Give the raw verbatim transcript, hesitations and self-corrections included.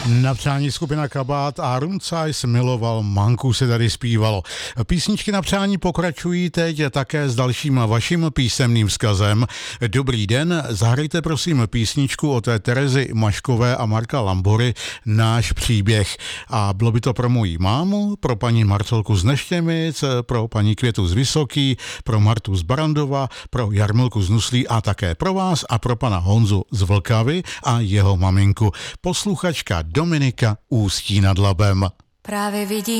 Na přání skupina Kabát a Rumcajs miloval, Manku se tady zpívalo. Písničky na přání pokračují teď také s dalším vaším písemným vzkazem. Dobrý den, zahrajte prosím písničku o té Terezy Maškové a Marka Lambory, Náš příběh. A bylo by to pro moji mámu, pro paní Marcelku z Neštěmic, pro paní Květu z Vysoký, pro Martu z Barandova, pro Jarmilku z Nuslí a také pro vás a pro pana Honzu z Vlkavy a jeho maminku, posluchačka Dominika Ústí nad Labem. Právě vidím